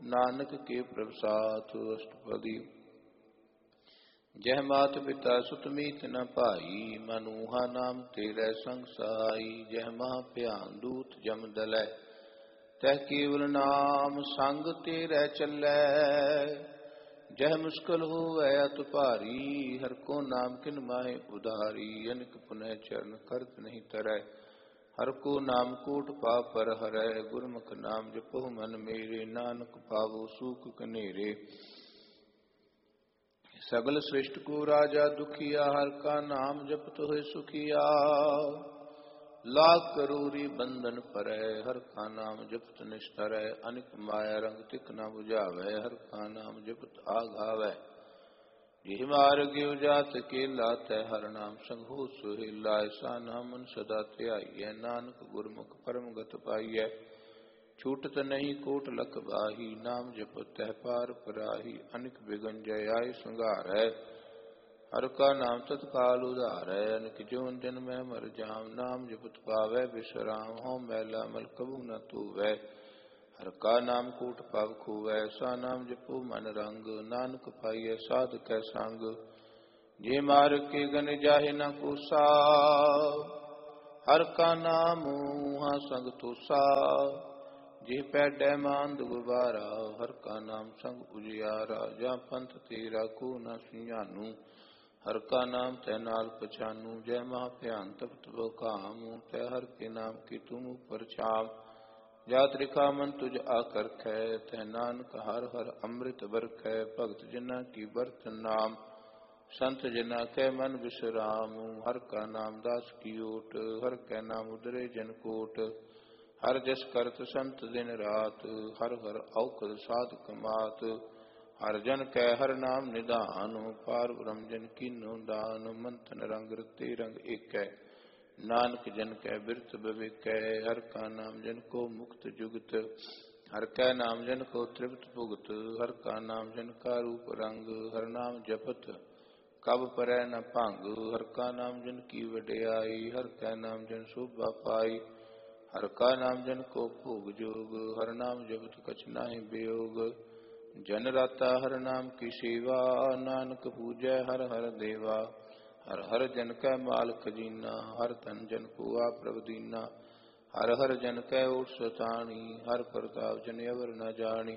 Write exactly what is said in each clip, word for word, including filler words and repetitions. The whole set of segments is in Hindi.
नानक के प्रसाद अष्टपदी। जह मात पिता सुत मीत न पाई, मनूहा नाम तेरे संग सहाई। जह महा भयान दूत जम दलै, तह केवल नाम संग तेरे चलै। जह मुश्किल होवै अत भारी, हर को नाम किन माहे उधारी। अनिक पुनः चरण करत नहीं तरै, हर को नाम कोट पाप पर हरै। गुरमुख नाम जपो मन मेरे, नानक पावो सुख कनेरे। सगल सृष्ट को राजा दुखिया, हर का नाम जपत होय सुखिया। लाख करोरी बंधन परै, हर का नाम जपत निष्ठरै। अनिक माया रंग तिक न बुझावै, हर का नाम जपत आघावै। जिह मार्ग जात के लातै, हर नाम संग हो सुहेला। ऐसा नाम मन सदा ध्याइयै, नानक गुरमुख परम गत पाइयै। छूटत नहीं कोट लख बाही, नाम जपत तह पार पराही। अनिक बिगन जय आय संघारै, हर का नाम तत्काल उधारै। अनिक जोन जन में मर जाम, नाम जपत पावै विश्राम। हो मैला मल कबू न तूवै, हर का नाम कोट पाव खूवै। सा नाम जपो मन रंग, नानक पाइयै साध कै संग। जे मार्ग के गन जाहे न कोसा, हर का नाम उहाँ संग तोसा। जिह पैडै मांद गुबारा, हर का नाम संग उजियारा। जा पंथ तेरा को न सुजानू, हर का नाम तै नाल पछानू। जय महा भयान तपत बो कामू, तै हर के नाम की तुम ऊपर छाम। जा त्रिखा मन तुझ आकरखै, तै नानक हर हर अमृत बरखै। भगत जना की बरत नाम, संत जना कै मन विश्राम। हर का नाम दास की ओट, हर कै नाम उदरे जन कोट। हर जस करत संत दिन रात, हर हर औखद साधक मात। हर जन कै हर नाम निधान, पार ब्रह्म जन कीन्हो दान। मंथन रंग रते रंग एकै, नानक जन कै बिरत विवेकै। हर का नाम जन को मुक्त जुगत, हर कै नाम जन को तृप्त भुगत। हर का नाम जन का रूप रंग, हर नाम जपत कब परै न भंग। हर का नाम जन की वड्याई, हर कै नाम जन शोभा पाई। हर का नाम जन को भोग जोग, हर नाम जपत कछ नाहि वियोग। जन राता हर नाम की सेवा, नानक पूजै हर हर देवा। हर हर जन कै माल खजीना, हर धन जन को आप प्रभ दीना। हर हर जन कै ओट सताणी, हर प्रताप जन अवर न जानी।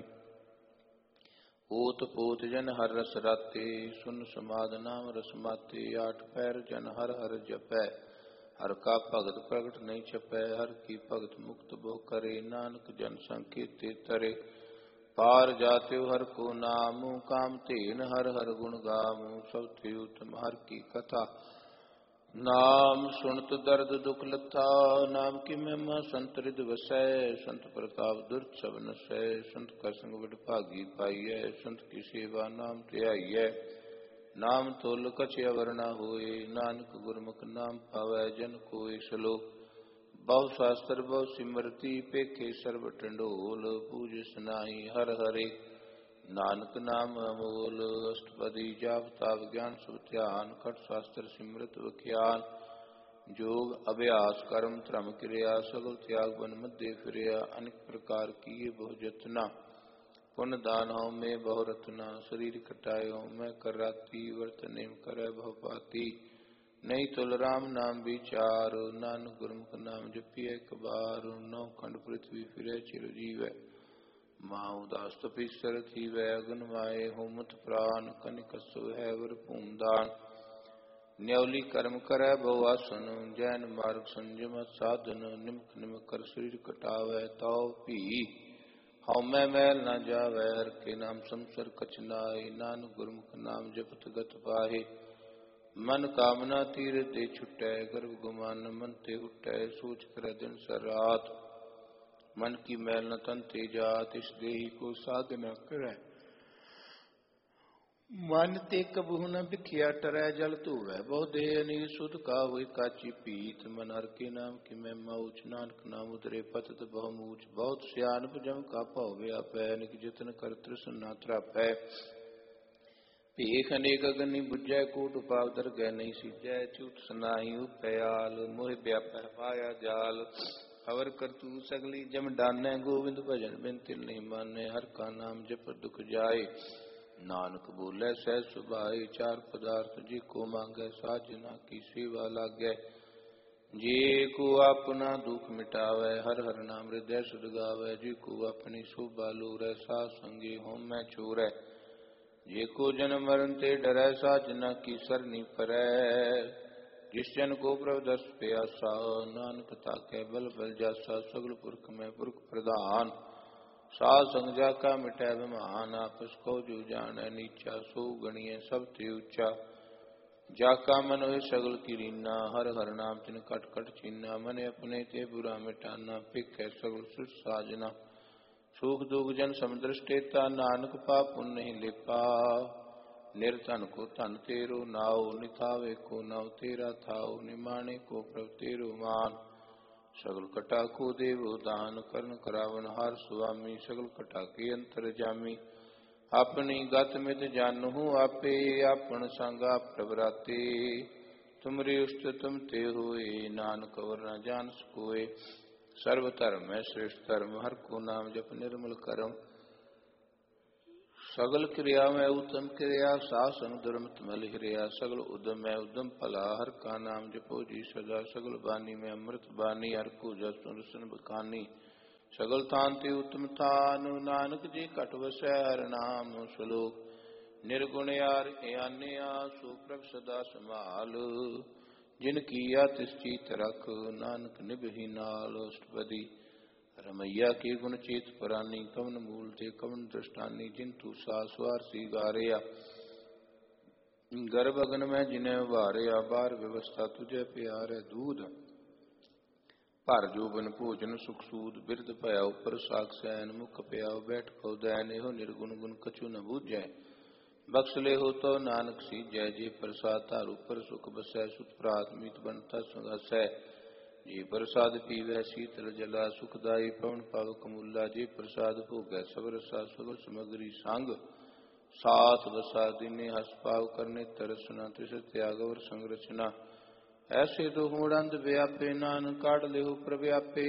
ओत पोत जन हर रस राते, सुन समाद नाम रस माते। आठ पैर जन हर हर जपै, हर का भगत प्रगट नहीं छपै। हर की भगत मुक्त बो करे, नानक जन संकेते तरे। पार जाते हर को नाम, काम तेन हर हर गुण गाम। सब थे उत्तम हर की कथा, नाम सुनत दर्द दुख लथा। नाम की महिमा संत हृदय वसै, संत प्रताप दुर्त सब नसै। संत का संग बड़ भागी पाइयै, संत की सेवा नाम ध्याइयै। नाम तोल कछ अवर न होए, नानक गुरमुख नाम पावै जन कोय। श्लोक बहु शास्त्र बहु सिमरती, पेखे सर्व टंडोल। पूज सनाही हर हरे, नानक नाम अमोल। अष्टपदी जाप ताप ज्ञान सब ध्यान, खट शास्त्र सिमरत वख्यान। जोग अभ्यास कर्म त्रम क्रिया, सगल त्याग बन मध्य फिरया। अनेक प्रकार किए बहु जतना, पुण्य दान हो में बहु रत्ना। शरीर कटाए हो मैं कर राती, वर्त नेम करे बहु पाती। नहीं तुल राम नाम विचार, नानक गुरमुख नाम जपिए एक बार। नौ खंड पृथ्वी फिरे चिर जीवै, माँ उदास तपीसर थीवै। अगन माए होमत प्राण, कनिक सो है वर पूंदान। न्यौली कर्म करे बहु आसन, जैन मार्ग संयम साधन। निमक निमक कर शरीर कटावै, ताव पी हौ मैं मैल न जावै। हर के नाम संसर कछ नाहि, नानक गुरमुख नाम जपत गत पाहे। मन कामना तीर दे छुटै, गर्भ गुमान मन ते उठै। सोच कर दिन सर रात, मन की मैल न तन ते जात। इस देही को साध न करै, मन ते कबहु न बिखिया टरै। जल धोवै बहु देह अनीर, सुध का हुई काची पीत। मन हर के नाम की महिमा ऊच, नानक नाम उदरे पतत बहु मूच। बहुत सियानप जम का भव व्यापै, अनेक जतन कर तृष्ण न त्रापै। भीख अनेक अगनि बुझै, कोट उपाव दरगह नहीं सीजै। छूट सनाही उपयाल, मोह व्यापै माया जाल। खबर करतू सगली जम डाने, गोविंद भजन बिन तिल नहीं माने। हर का नाम जप दुख जाए, नानक बोले सह सुभाए। चार पदार्थ जी को मांगे, साजना की सेवा लागे। जी को अपना दुख मिटावे, हर हर नाम हृदय सुध गावे। जी को अपनी शोभा लूरे, सा संगी होम में छोरे। जे को जन्म मरण ते डरै, साजना की सरनी परै। जिस जन को प्रभु दर्श प्यासा, नानक ताके बल बल जासा। सगल पुरख में पुरख प्रधान, साध संग जाका मिटै विमान। आपस को जो जाने नीचा, सो गणिये सब ते ऊंचा। जाका मन होए सगल की रीना, हर हर नाम तिन कट कट चीना। मन अपने ते बुरा मिटाना, पिख है सगल सुर साजना। सुख दुख जन समदृष्टेता, नानक पाप पुण्य नहीं लेपा। निर्धन को धन तेरो नाओ, निथावे को नाव तेरा थाओ। निमाने को प्रभ तेरो मान, सगल कटा को देवो दान। कर्ण करावन हार स्वामी, सगल कटा के अंतर जामी। अपनी गत मित जानहु आपे, आपन संगा प्रभराते। तुमरे उष्ट तुम ते होए, नानक और न जान सकोए। सर्व धर्म है श्रेष्ठ धर्म, हर को नाम जप निर्मल करम। सगल क्रिया में उत्तम क्रिया, सासन धर्म तमल हिरिया। सगल उद्यम है उद्यम फला, हर का नाम जपो जी सदा। सगल बानी में अमृत बानी, हर को जस सुन बखानी। सगल तांति उत्तम तान, नानक जी कट वसै हर नाम सलोक। निर्गुण यार यान्या, सो प्रभ सदा संभाल। जिन किया तिस चीत रख, नानक निभहि नाल। अष्टपदी रमैया के गुण चेत परानी, कवन मूल थे कवन दृष्टानी। जिंतु सासवार सी गारिया, गर्भ अगन में जिन्हें वारिया। बार व्यवस्था तुझे प्यारे दूध, पर जोबन भोजन सुख सूद। बिरद भया ऊपर साख सैन, मुख प्याओ बैठ को दैन। एहो निर्गुण गुण कछु न बूझै, बख्श ले हो तो नानक सी जय। जे प्रसाद तारू पर सुख बसै, सुत प्रात मीत बनता सुहसै। जे प्रसाद पीवै शीतल जला, सुखदाई पवन पावक मूला। जे प्रसाद भोगै सब रसा, सगल समगरी संग। साथ बसा दीने हस पाव, करने तरसना। त्रिस त्याग और संरचना, ऐसे दो मूड़ंद व्यापे। नानक काढ़ लेहु प्रव्यापे,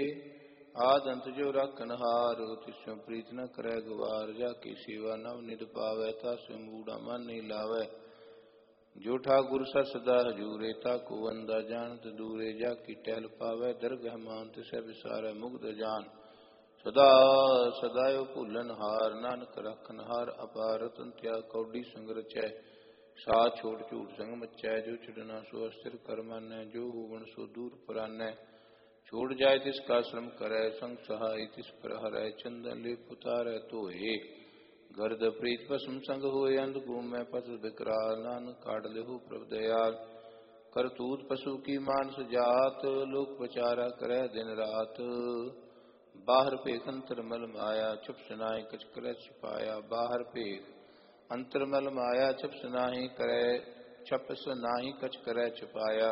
आदंत जो राखन हार। तिस्यों प्रीत न करै गवार, जाकी सेवा नव निध पावै। तासे मूढ़ा मन नहीं लावै, जो ठाकुर सर सदा हजूरे। ताको वंदा जानत दूरे, जाकी टहल पावै। दरगह मान तिसै विसारै, मुग्ध जान सदा सदायो भूलन हार। नानक रखन हार अपार, रतन त्याग कौडी संग रचै। साथ छोड़ झूठ संग मचै, जो छिड़ना सो अस्थिर कर मानै। जो होवन सो दूर परानै, छोड़ जाय तिसका श्रम करै। संग सहाय तिस पर हरै, चंदन लेप उतारै धोए। गर्द प्रीत पसम संग होए, अंध घूमै पस विकराल। नानक काढ़ लेहु प्रभ दयाल, करतूत पशु की मानस जात। लोक प्रचारा करे दिन रात, बाहर पेख अंतर मल माया। छुप सुनाए कछ करे छिपाया, बाहर पेख अंतर मल माया। छुप सुनाही करे छप सुनाही कछ करे छिपाया।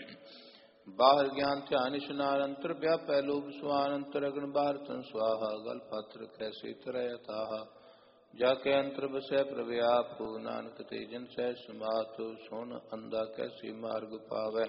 बाहर ज्ञान ध्यान स्नान, अंतर व्यापै लोभ स्वान। अंतर अग्न बाहर तन स्वाहा, गल पात्र कैसे तरह अथाहा। जाके अंतर बसै प्रव्याप, नानक ते जन सह समात। सोन अंधा कैसे मार्ग पावै,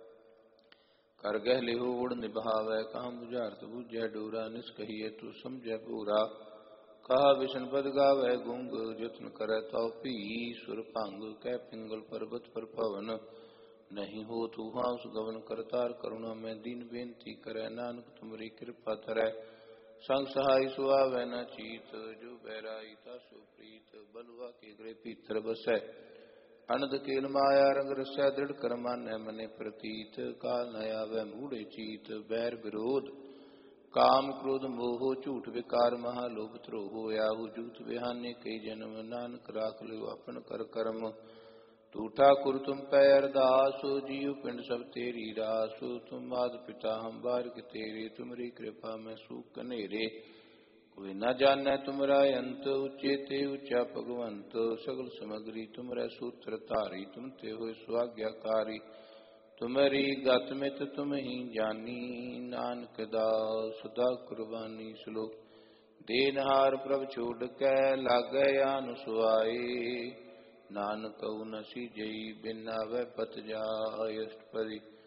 कर गह लिहो उड़ निभावै। कहाँ बुझारत बुझै डोरा, निष्कहिए तू समझै पूरा। कहा विष्णु पद गावै गुंग, जतन करे तो पी। सुर भंग कै पिंगल पर्वत पर पवन, नहीं हो तू हाउस गवन। करतार करुणा में दीन बेनती करे, नानक तुमरी कृपा धरै। संग सहाय सुहावै न चीत, जो बैराई तासु प्रीत। बलुआ के गृह भीतर बसै, अनद केल माया रंग रसै। दृढ़ कर मानै मने प्रतीत, काल न आवै मूढ़े चीत। बैर विरोध काम क्रोध मोह, झूठ विकार महालोभ द्रोह। याहू जुगत बिहाने कई जन्म, नानक राख लियो अपन कर कर्म। तू ठाकुर तुम पै अरदास, जीव पिंड सब तेरी रास। तुम मात पिता हम बारिक तेरे, तुमरी कृपा में सूख कनेरे। कोई न जानै तुमरा अंत, उच्चेते उच्चा भगवंत। सगल समग्री तुमरै सूत्र धारी, तुम ते होए स्वाज्ञाकारी। तुमरी गत मित तुम ही जानी, नानक दास सदा कुर्बानी। श्लोक देनहार प्रभ छोड़ कै, लागै आन सुआए। नानक न सीजई, बिन आवे पत जाय। अष्टपदी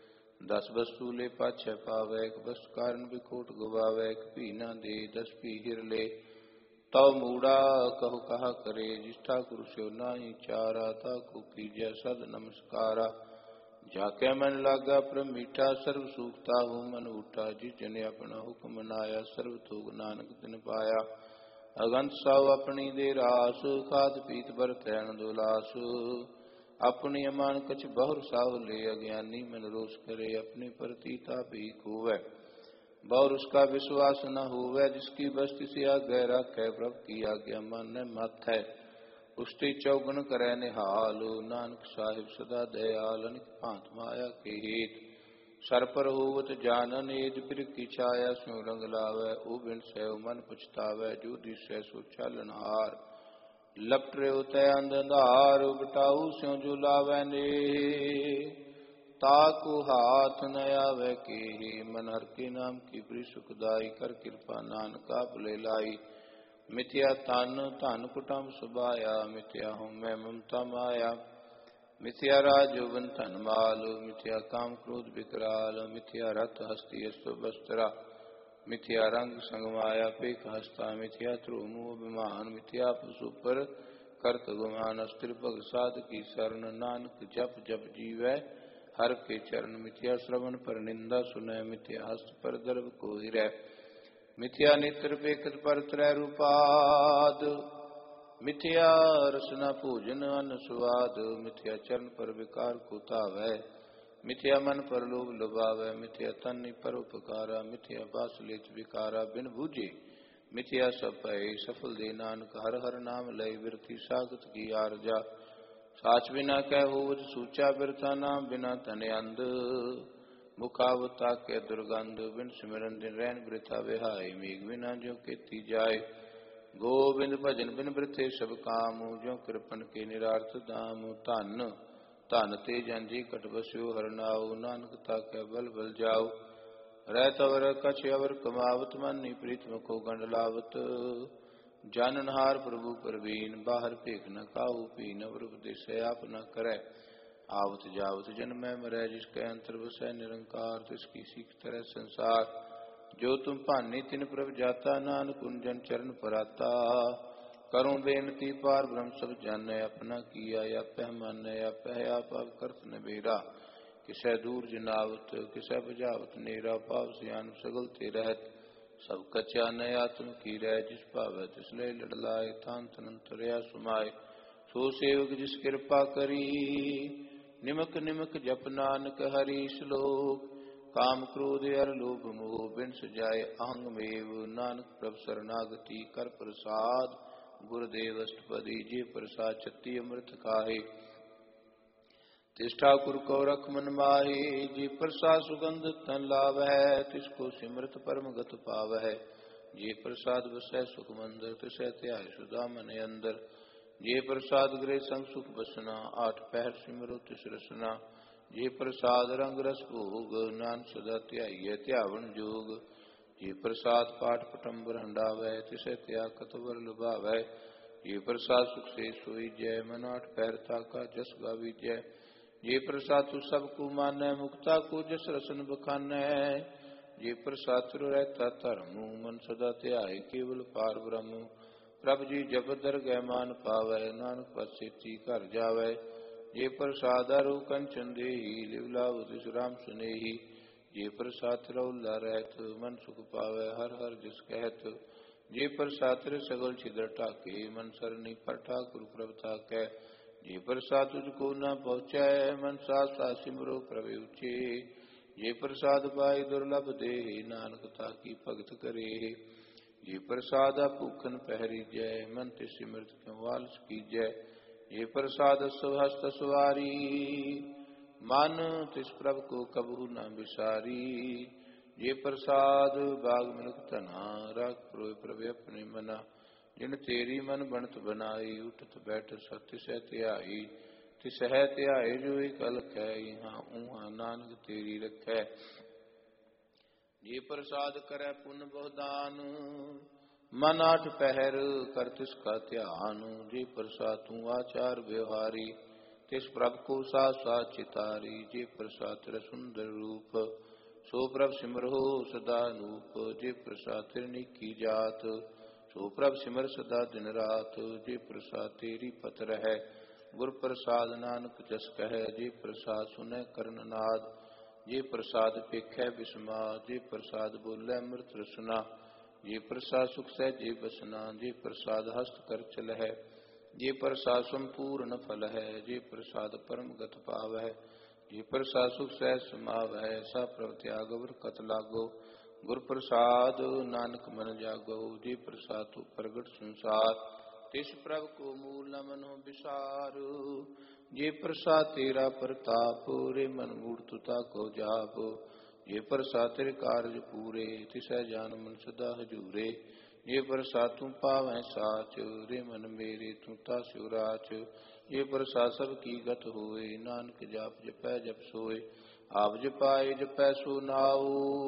दस वस्तु ले पाछे पावे, एक वस्तु कारण विकोट गवावे, एक पी न दे दस पी हिर ले। तव मूड़ा कहो कहा करे, जिस ठाकुर स्यो नाही चारा, ताको कीजय सद नमस्कारा। जाके मन लागा प्रभ मीठा, सर्व सूखता हूँ मन उठा, जिस जने अपना हुक्म मनाया, सर्व थोग नानक तिन पाया। अगंत साव अपनी दे रास, खाद पीत बरत रैन दुलास। अपनी अमान कछ बहुर साव ले, अज्ञानी मन रोष करे, अपनी प्रतीता भी खोवै। बहुर उसका विश्वास न होवै, जिसकी बस्ती से आज्ञा राखै, प्रभु की आज्ञा मानै मत है। उष्टि चौगुन करे निहाल, नानक साहिब सदा दयाल। अनिक भांत माया के हेत, सर पर होवत जानन एज, बिर की छाया स्यों रंग लावै। ओ बिन सैव मन पछतावै, जो दिसै सो चालन हार। लपट रे उतय अंधार, बटाऊ स्यों जो लावै ने, ताकु हाथ न आवे के। मन हर के नाम की प्री सुखदाई, कर कृपा नानक आप ले लाई। मिथ्या तन धन कुटुंब सुबाया, मिथ्या हूँ मैं ममता माया। मिथ्या राज यौवन धन माल, मिथ्या काम क्रोध विकराल। मिथ्या रथ हस्ती अश्व बस्त्रा, मिथ्या रंग संग माया पेख हस्ता। मिथ्या ध्रुव मुँह अभिमान, मिथ्या पशु पर करत गुमान। अस्त्र पग साध की शरण, नानक जप जप जीवै हर के चरण। मिथ्या श्रवण पर निंदा सुनै, मिथ्या हस्त पर दर्भ को हिरै। मिथ्या नेत्र पेखत पर त्रै रूपाद, मिथ्या रसना भोजन अन्न स्वाद। मिथ्या चरण पर विकार को तावै, मिथ्या मन पर लोभ लुभावै। मिथ्या तन पर उपकारा, मिथ्या बास लेच विकारा। बिन बूझे मिथ्या सब भय, सफल दे नानक हर हर नाम लय। बिरती सागत की आरजा, साच बिना कह होवत सूचा। बिरथा नाम बिना तन अंध, मुखावता के दुर्गंध। बिन सिमरन दिन रैन वृथा विहाय, मेघ बिना जो खेती जाय। गोविंद भजन बिन वृथे सब काम, जो कृपन के निरार्थ दाम। धन धन ते जन जी कट बस्यो, हर नाउ नानक ताकै बल बल जाओ। रहत अवर कछ अवर कमावत, मनी प्रीत मुखो गंड लावत। जाननहार प्रभु परवीन, बाहर भेख न काहू पीन। अवर उपदेश आप न करै, आवत जावत जन्मै मरै। जिसके अंतर बसै निरंकार, तिसकी सीख तरह संसार। जो तुम भानी तिन प्रभ जाता, नानक कुंजन चरण पराता। करूं बेनती पार ब्रह्म सब जानै, अपना किया या पह मानै। या पह आप आप करत नबेरा, किसै दूर जनावत किसै बुझावत नेरा। पाव सियान सगल ते रहत, सब कचा नय आत्म की रह। जिस भावै तिस ले लड़लाए, तान तनंतरया सुमाय। सो सेवक जिस कृपा करी, निमक निमक जप नानक हरि। श्लोक काम क्रोध अर लोभ मोह, बिन सजाए अहंग मेव। नानक प्रभ शरणागति कर प्रसाद, गुरुदेव अष्टपदी जे प्रसाद। छत्ती अमृत खाहे, तिस ठाकुर को रख मन माहे। जे प्रसाद सुगंध तन लाभ है, तिसको सिमरत परम गत पाव है। जे प्रसाद बसै सुख मंदिर, तिसै त्याय सुधा मन अंदर। जे प्रसाद गृह संग सुख बसना, आठ पहर सिमरो तिस रसना। जे प्रसाद रंग रस भोग, नान सदा ध्याइयै ध्यावन जोग। जे प्रसाद पाठ पटम्बर हंडावै, तिसै त्याग कतवर लुभावै। जे प्रसाद सुख से सोई जय, मन आठ पहर ताका जस गावीजै। जे प्रसाद तू सबको मानै, मुक्ता को जस रसन बखानै। जे प्रसाद तिरु रहता धर्म, मन सदा ध्याय केवल पार ब्रह्म। प्रभ जी जब दरगह मान पावै, नानक पद सेती घर जावै। जे प्रसाद आरु कंचन देही, लिव लाभ तिस राम सुनेही। जे प्रसाद तिरौला रहत, मन सुख पावै हर हर जिस कहत। जे प्रसाद तिरु सगल छिद्र ढाके, मन सरनी पर ठाकुर प्रभ ताकै। जे प्रसाद तुझको न पहुँचै, मन सासा सिमरो प्रभु उचे। जे प्रसाद पाई दुर्लभ दे, नानक ताकी भगत करे। जे प्रसाद भूखन पहरी जय, मन ते सिमरत क्यों वालस कीजै। जे प्रसाद स्वहस्त सवारी, मन तिस प्रभ को कबहू न बिसारी। जे प्रसाद बाग मिलक तना, राख प्रोय प्रभ अपने मना। जिन तेरी मन बनत बनाई, उठत बैठत सत्य सह त्याई। तिसह त्याय जो एक अलख है, यहाँ ऊहा नानक तेरी रखै। जे प्रसाद करे पुण्य बहुदान, मन आठ पहर कर तिसका ध्यान। जे प्रसाद तू आचार व्यवहारी, तिस प्रभ को सा सा चितारी, जे प्रसाद तेरा सुंदर रूप। सो प्रभ सिमरहो सदा अनूप, जे प्रसाद तेरी निकी जात। सो प्रभ सिमर सदा दिन रात, जे प्रसाद तेरी पत है। गुर प्रसाद नानक जस कह, जे प्रसाद सुनै करण नाद। जे प्रसाद पेखै बिस्मा, जे प्रसाद बोलै अमृत रसना। जे प्रसाद सुख सहजे बसना, जे प्रसाद हस्त कर चल है। जे प्रसाद संपूर्ण फल है, जे प्रसाद परम गत पाव है। जे प्रसाद सुख सहज समाव है, सा प्रभ त्याग वर कत लागो। गुर प्रसाद नानक मन जागो, जे प्रसाद तू प्रगट संसार। तिस प्रभ को मूल न मनो विसार, जे प्रसाद तेरा प्रताप। रे मन मूर्त ताको जाप, जे प्रसाद तेरे कारज पूरे। तिसै जान मन सदा हजूरे, जे प्रसाद तू पावै साच। रे मन मेरे तू तास्यो राच, जे प्रसाद सब की गत होए। नानक जाप जपै जप सोए, आप जपाए जपै सो नाओ।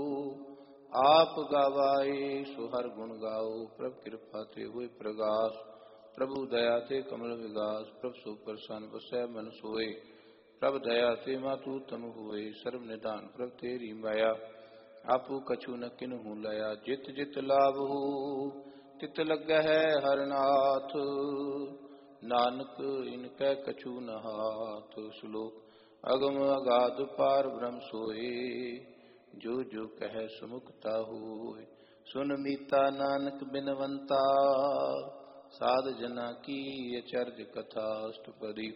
आप गावाए सो हर गुण गाओ, प्रभ कृपा ते होए प्रगास। प्रभु दया ते कमल विगास, प्रभ सो प्रसन्न बसै मन सोए। प्रभ दया ते मातु तम हुए, सर्व निधान प्रभ तेरी माया। आपू कछु न किन्हु लया, जित जित लाभ हो तित लग है हरनाथ। नानक इनकै कछु न हाथ, श्लोक अगम अगाध पार ब्रह्म सोए। जो जो कह सुमुखता होय, सुन मीता नानक बिनवंता। साध जना की अचर्ज कथा, अष्टपदी।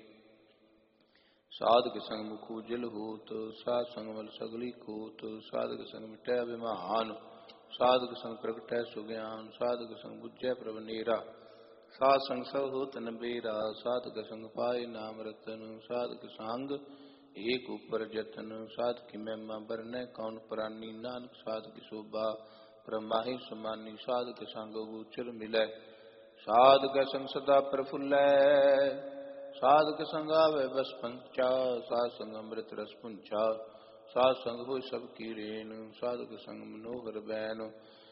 साधक संग मुख उजल होत, साध संग मल सगली खोत। साधक संग मिटै अभिमान, साधक संग प्रगटै सुज्ञान। साधक संग बुझै प्रभ नेरा, साध संग सब होत न बेरा। साधक संग पाए नाम रतन, साधक संग एक ऊपर जतन। साध की महिमा बरनै कौन प्राणी, नानक साध की शोभा परमाहि समानी। साधक संग उचर मिलै, साधक संग सदा प्रफुल्लै। साधक संग आवे बस पंचा, साध संग अमृत रस पुंचा। साध संग होय सब की रेन, साधक संग मनोहर बैन।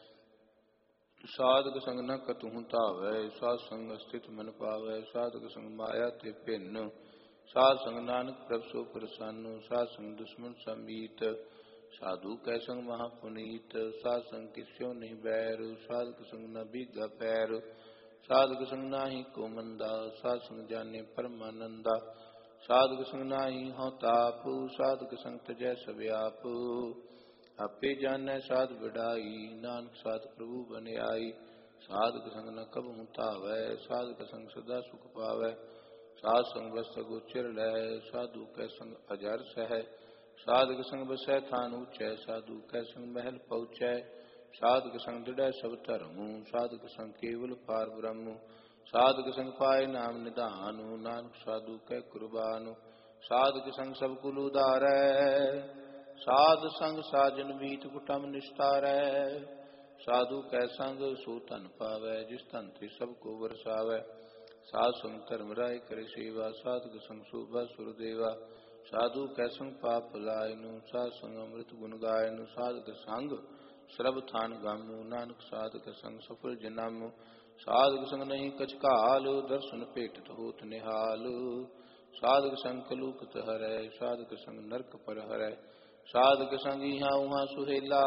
साधक संग न कतहु धावै, साध संग स्थित मन पावै। साधक संग माया ते भिन्न, साध संग नानक प्रभ सो प्रसन्न। साध संग दुश्मन समीत, साधु कै संग महापुनीत। साध संग किस्यो नहीं बैर, साधक संग न बीगा पैर। साधक संग नाहि को मंदा, साध संग जाने परमानंदा। साधक संग नाहि हौ ताप, साधक संग तजै सब आप। आपे जानै साध बढ़ाई, नानक साध प्रभु बन आई। साधक संग न कबहु धावै, साधक संग सदा सुख पावै। साध संग बस गोचर लहै, साधु कै संग अजर सहै। साधक संग बसै थान ऊँचै, साधु कै संग महल पहुँचै। साधक संग दृढ़ै सब धर्म, साधक संग केवल पार ब्रह्म। साधक संग पाए नाम निधान, नानक साधु कै कुर्बान। साधक संग सब कुल उदारै, साध संग साजन मीत कुटम निस्तारै। साधु कै संग सो धन पावै, जिस धन ते सब को बरसावै। साध संग धर्म राय करे सेवा, साधक संग शोभा सुरदेवा। साधु कै संग पाप लायनु, साध संग अमृत गुण गायनु। साधक संग सर्ब थान गामु, नानक साधक संग सफल जनामु। साधक संग नहीं कछ काल, दर्शन भेटत होत निहाल। साधक संग कलूकत हरै, साधक संग नरक पर हरै। साधक संग इहाँ उहाँ सुहेला,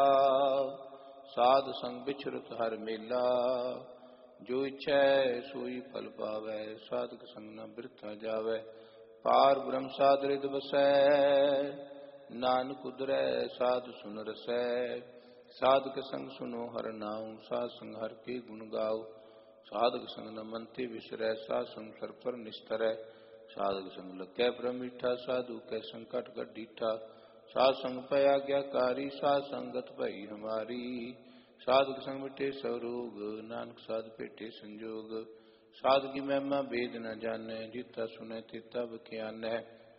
साध संग बिछरत हर मेला। जो इच्छै सोई फल पावै, साधक संग न बिरथा जावै। पार ब्रह्म साध रिद बसै, नानक उदरै साध सुन रसै। साधक संग सुनो हर नाम, साध संग हर के गुण गाओ। साधक संग न मन ते विसरै, साध संग सर पर निस्तरै। साधक संग लग्गै ब्रह्म मीठा, साधु कै संकट गढ़ डीठा। साध संग पै आज्ञाकारी, साध संगत भई हमारी। साधक संग मिटे सब रोग, नानक साध भेटे संजोग। साध की महिमा वेद न जानै, जीता सुनै तेता बख्यानै।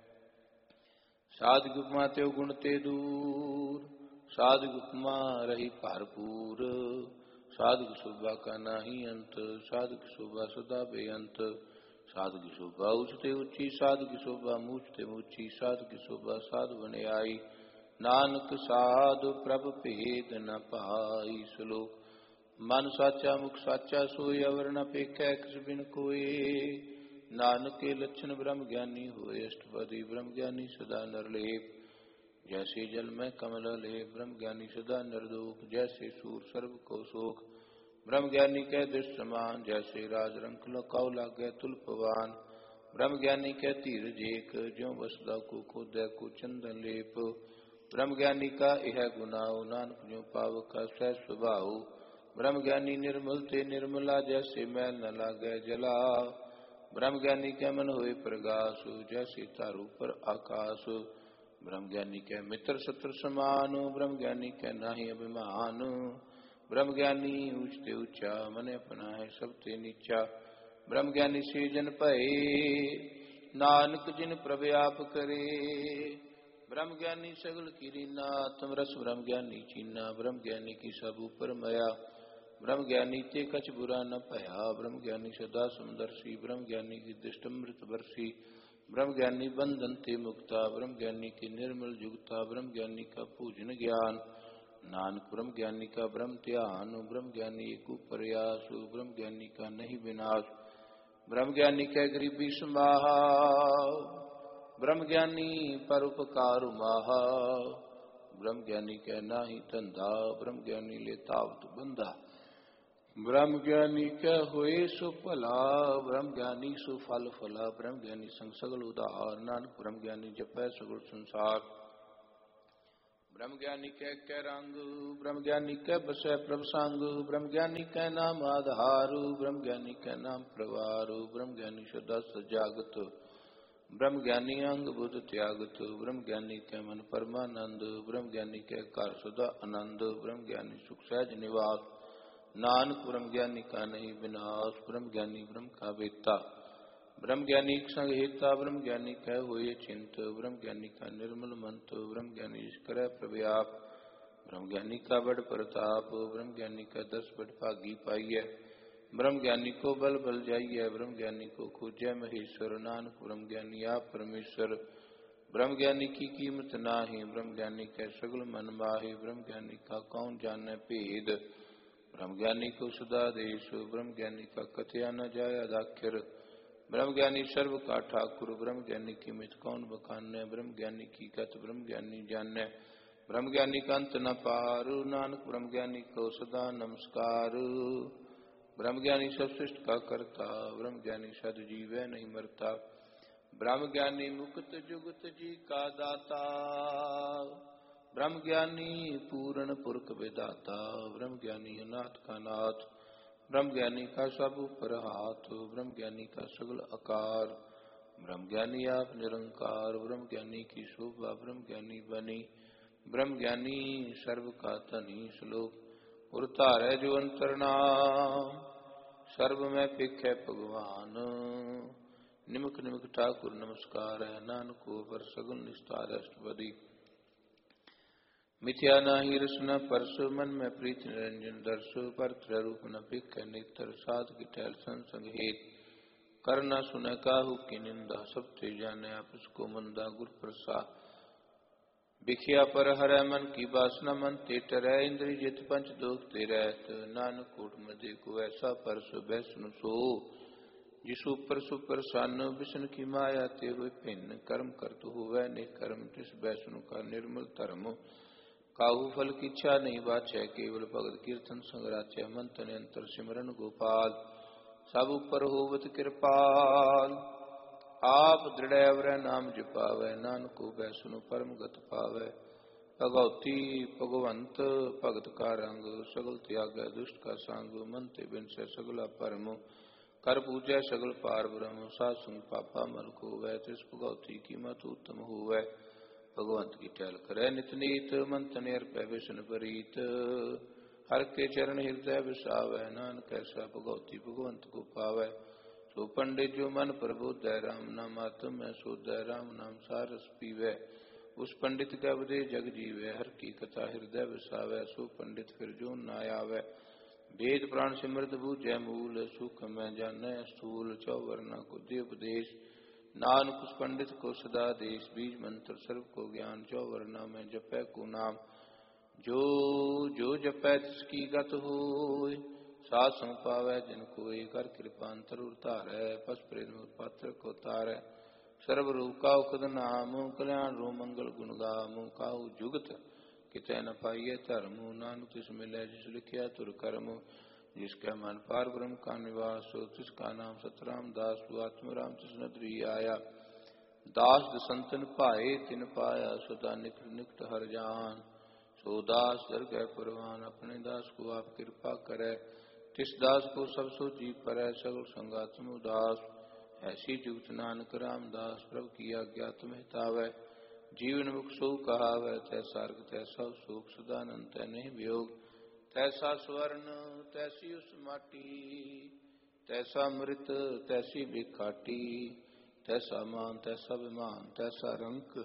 साध की उपमा त्यो गुण ते दूर, साधु उपमा रही भरपूर। साधु की शोभा का नाही अंत, साधु की शोभा सदा बेअंत। साधु की शोभा ऊंचते ऊंची, साधु की शोभा मूचते मूची। साधु की शोभा साधु बने आई, नानक साधु प्रभ भेद न पाई। श्लोक मन साचा मुख साचा सोई, अवर न पेखै किस बिन कोई। नानक के लक्षण ब्रह्म ज्ञानी हुए अष्टपदी ब्रह्म ज्ञानी सदा नरलेप। जैसे जल में कमल लेप ब्रह्म ज्ञानी सदा नरदोख। जैसे सूर सर्व को शोक ब्रह्म ज्ञानी के दृष्ट समान। जैसे राज रंक लकाउ लागे तुलपवान ब्रह्म ज्ञानी के तीर जेक। ज्यों वसदा को खोदै को चंदन लेप ब्रह्म ज्ञानी का यह गुनाह। नानक ज्यों पाव का सह स्वभाव ब्रह्म ज्ञानी निर्मल ते निर्मला। जैसे मैल न लागे जला ब्रह्म ज्ञानी के मन होए प्रगास। जैसे तारू पर आकाश ब्रह्म ज्ञानी के मित्र शत्रु समान। ब्रह्म ज्ञानी के नाही अभिमान ब्रह्म ज्ञानी ऊंचते ऊंचा मन अपना है सबते नीचा। ब्रह्म ज्ञानी से जन पए नानक जिन प्रभ आप करे। ब्रह्म ज्ञानी सगल की रीना तुम रस ब्रह्म ज्ञानी चीना। ब्रह्म ज्ञानी की सब ऊपर मया ब्रह्म ज्ञानी ते कछ बुरा न पया। ब्रह्म ज्ञानी सदा समदर्शी ब्रह्म ज्ञानी की दृष्टमृत वर्षी। ब्रह्म ज्ञानी बंधन ते मुक्ता ब्रह्म ज्ञानी की निर्मल जुगता। ब्रह्म ज्ञानी का पूजन ज्ञान नानक ब्रह्म ज्ञानी का ब्रह्म ध्यान। ब्रह्म ज्ञानी एक प्रयास ब्रह्म ज्ञानी का नहीं विनाश। ब्रह्म ज्ञानी के गरीबी समाहा ब्रह्म ज्ञानी परोपकार माहा। ब्रह्म ज्ञानी के नाही धंधा ब्रह्म ज्ञानी ले तावत बंधा। ब्रह्म ज्ञानी के हुए सो भला ब्रह्म ज्ञानी सो फल फला। ब्रह्म ज्ञानी संग सगल उदार नानक ब्रह्म ज्ञानी जपै सगल संसार। ब्रह्म ज्ञानी के कै रंग ब्रह्म ज्ञानी के बसै प्रभ संग। ब्रह्म ज्ञानी के नाम आधार ब्रह्म ज्ञानी के नाम प्रवार। ब्रह्म ज्ञानी सदा सजागत ब्रह्म ज्ञानी अंग बुध त्यागत। ब्रह्म ज्ञानी के मन परमानंद ब्रह्म ज्ञानी के कार सदा आनंद। ब्रह्म ज्ञानी सुख सहज निवास नानक ब्रह्म ज्ञानी का नहीं विनाश। ब्रह्म ज्ञानी ब्रह्म का वेत्ता ब्रह्म ज्ञानी संग हेता। ब्रह्म ज्ञानी कह हुए चिंत ब्रह्म ज्ञानी का निर्मल मंत। ब्रह्म ज्ञानी करे प्रव्याप ब्रह्म ज्ञानी का बड़ प्रताप। ब्रह्म ज्ञानी का दस बड़ भागी पाइय ब्रह्म ज्ञानी को बल बल जाइए। ब्रह्म ज्ञानी को खोजै महेश्वर नानक ब्रह्म ज्ञानी आप परमेश्वर। ब्रह्म ज्ञानी की कीमत नाही ब्रह्म ज्ञानी के सगल मन माहे। ब्रह्म ज्ञानी का कौन जाने भेद ब्रह्म ज्ञानी को सदा देश। ब्रह्म ज्ञानी का कथया न जाय अदाख्यर। ब्रह्म ज्ञानी सर्व का ठाकुर ब्रह्म ज्ञानी की मित कौन बखाने। ब्रह्म ज्ञानी की गत ब्रह्म ज्ञानी जाने। ब्रह्म ज्ञानी का अंत न पार नानक ब्रह्म ज्ञानी को सदा नमस्कार। ब्रह्म ज्ञानी सब सृष्टि का करता ब्रह्म ज्ञानी सद जीवै नहीं मरता। ब्रह्म ज्ञानी मुक्त जुगत जी का दाता ब्रह्म ज्ञानी पूर्ण पुरख विदाता। ब्रह्म ज्ञानी अनाथ का नाथ ब्रह्म ज्ञानी का सब ऊपर हाथ। ब्रह्म ज्ञानी का सगल आकार ब्रह्म ज्ञानी आप निरंकार। ब्रह्म ज्ञानी की शोभा ब्रह्म ज्ञानी बनी ब्रह्म ज्ञानी सर्व का धनी। श्लोक उरतार है जो अंतरनाम सर्व में पिख है भगवान। निमक निमक ठाकुर नमस्कार है नानक को पर सगुन निस्तार अष्टपदी। मिथ्या नाही रसना परसु मन में प्रीत निरंजन दर्शु। पर रूप न पिख नेत्र साध की ठहर संसंग हेत। करना सुन काहू की निंदा सब ते जाने आप उसको मंदा गुर प्रसाद। बिखिया पर हरै मन की वासना मन ते टरै। इंद्रिय जित पंच दोख ते रहत नानक कोट मध्य को ऐसा परसु बैसनु सो। जिसु पर सुपर सन विष्णु की माया ते हुए भिन्न। कर्म करतु हुए निकर्म तिस बैसनु का निर्मल धर्म। काहू फल की इच्छा नहीं बाछै केवल भगत कीर्तन संग्राचै। मन तन अंतर सिमरन गोपाल सब ऊपर होवत कृपाल। आप दृढ़ अवर नाम जपावै नानक को बैसनु परम गत पावै। भगवती भगवंत भगत का रंग सगल त्याग दुष्ट का संग। मन ते बिन से सगला परम कर पूजै सगल पार ब्रह्म। सासुंग पापा मल को वै तिस भगवती की मत उत्तम होवै। भगवंत की टहल करे नित नीत मन तन अर्पै विष्णु प्रीत। हर के चरण हृदय विसावै नानक ऐसा भगवती भगवंत को पावै। सो पंडित जो मन प्रबोधै राम नाम आत्म में सोधै। राम नाम सारस पीवै उस पंडित का बदे जग जीवै। हर की कथा हृदय विसावै सो पंडित फिर जो न आवै। वेद प्राण सिमृत बूझै मूल सुख में जानै स्थूल। चौवर्णा को दे उपदेश नानक उस पंडित को सदा देश। बीज मंत्र सर्व को ज्ञान चौवर्णा में जपै को नाम। जो जो जपै तिसकी गत होय साध संग पावै जिन कोई, कर कृपा अंतर उतारै, पस प्रेम पात्र को तारै। सर्व रूप काहु कद नाम, कल्याण रो मंगल गुण गाम। काहु जुगत कितै न पाइयै धर्म, नानक तिस मिलै जिस लिखिया तुर कर्म। जिसकै मन पार ब्रह्म का निवास, तिसका नाम सतराम दास। आत्म राम तिस नदरी आया, दास दसंतन पाए तिन पाया। सदा निकट निकट हर जान, सो दास दरगह परवान। अपने दास को आप कृपा करे, तिस दास को सब सो जी परै। सगल संगातम उदास, ऐसी जुगत नानक रामदास। प्रभु की आज्ञा तुम्हें हितावै, जीवन मुख सो कहावै। तैसा अर्घ तैसा शोक, सदानंद तै नहीं वियोग। तैसा स्वर्ण तैसी उस माटी, तैसा मृत तैसी बिखाटी। तैसा मान तैसा विमान, तैसा रंक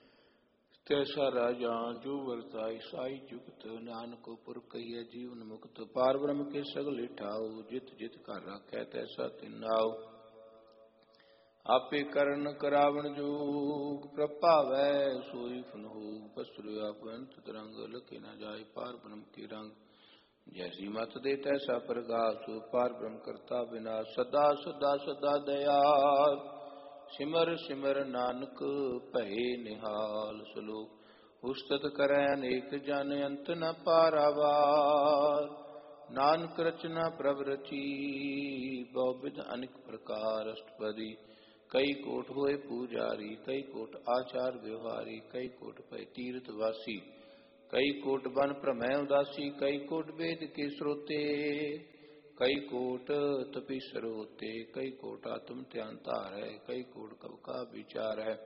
तैसा राजा। जो वर्ताई साई जुगत, नानक पुर कहिए जीवन मुक्त। पार ब्रह्म के सगल ठाऊ, जित जित कर राखै तैसा तिन्नाऊ। आपे करण करावण जोग, प्रभावै सोई फनहोग। पसुर आपंत तरंग, लखे न जाय पार ब्रह्म के रंग। जैसी मत दे तैसा प्रकाश, पार ब्रह्म करता विनाश। सदा सदा सदा दयाल, सिमर सिमर नानक भये निहाल। सलोक उस्तत करै अनेक जन, अंत न पारावार। नानक रचना प्रभ रची, बहुविध अनेक प्रकार। अष्टपदी कई कोट होए पूजारी, कई कोट आचार व्यवहारी। कई कोट भय तीर्थ वासी, कई कोट बन भ्रमै उदासी। कई कोट वेद के श्रोते, कई कोट तपीसर होते। कई कोट आत्म ध्यान तार है, कई कोट कब का विचार है।